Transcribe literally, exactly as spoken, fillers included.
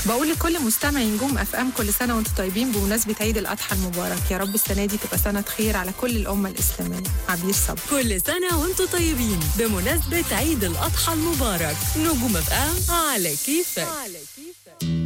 بقول لكل مستمعي نجوم اف ام كل سنه وانتم طيبين بمناسبه عيد الاضحى المبارك. يا رب السنه دي تبقى سنه خير على كل الامه الاسلاميه. عبير صبري. كل سنه وانتم طيبين بمناسبه عيد الاضحى المبارك. نجوم اف ام على كيفك.